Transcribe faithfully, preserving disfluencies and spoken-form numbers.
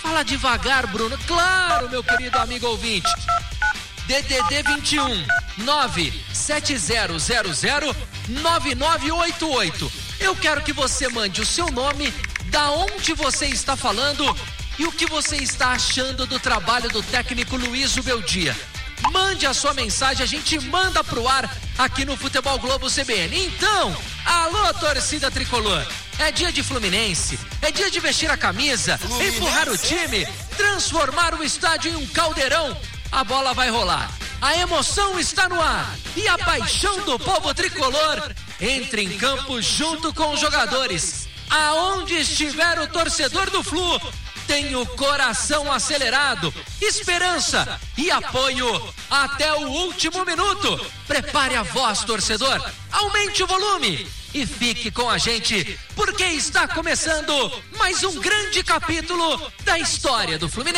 Fala devagar, Bruno. Claro, meu querido amigo ouvinte. D D D vinte e um, nove sete zero zero zero nove nove oito oito. Eu quero que você mande o seu nome, da onde você está falando e o que você está achando do trabalho do técnico Luiz Ubeldia. Mande a sua mensagem, a gente manda pro ar aqui no Futebol Globo C B N. Então, alô, torcida tricolor. É dia de Fluminense, é dia de vestir a camisa, Fluminense. Empurrar o time, transformar o estádio em um caldeirão. A bola vai rolar, a emoção está no ar e a paixão do povo tricolor entra em campo junto com os jogadores. Aonde estiver o torcedor do Flu, tem o coração acelerado, esperança e apoio até o último minuto. Prepare a voz, torcedor, aumente o volume e fique com a gente, porque está começando mais um grande capítulo da história do Fluminense.